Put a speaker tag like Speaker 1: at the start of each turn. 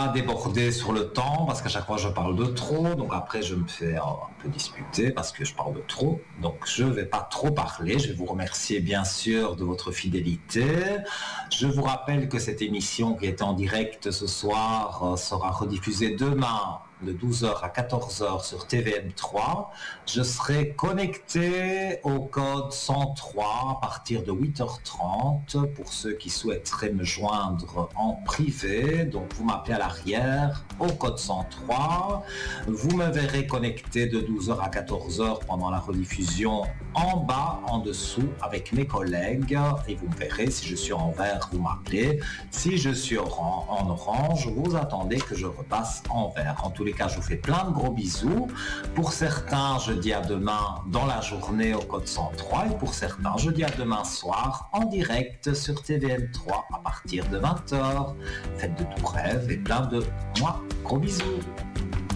Speaker 1: pas déborder sur le temps parce qu'à chaque fois je parle de trop, donc après je me fais un peu disputer parce que je parle de trop. Donc je vais pas trop parler. Je vais vous remercier bien sûr de votre fidélité. Je vous rappelle que cette émission qui est en direct ce soir sera rediffusée demain de 12h à 14h sur TVM3. Je serai connecté au code 103 à partir de 8h30 pour ceux qui souhaiteraient me joindre en privé. Donc vous m'appelez à l'arrière au code 103. Vous me verrez connecté de 12h à 14h pendant la rediffusion en bas, en dessous avec mes collègues et vous me verrez. Si je suis en vert, vous m'appelez. Si je suis en orange, vous attendez que je repasse en vert. En tous les cas, je vous fais plein de gros bisous. Pour certains, je dis à demain dans la journée au code 103 et pour certains, je dis à demain soir en direct sur TVM3 à partir de 20h. Faites de tout rêve et plein de moi. Gros bisous.